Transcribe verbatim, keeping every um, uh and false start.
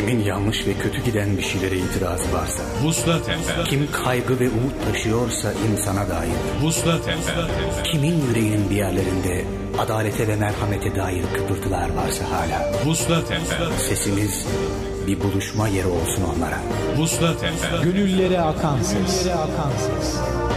Kimin yanlış ve kötü giden bir şeylere itirazı varsa, Vuslat Efem. kim kaygı ve umut taşıyorsa insana dair, Vuslat Efem. kimin yüreğinin bir yerlerinde adalete ve merhamete dair kıpırtılar varsa hala, Vuslat Efem. sesimiz bir buluşma yeri olsun onlara. Vuslat Efem. Gönüllere akan ses. Gönüllere akan ses.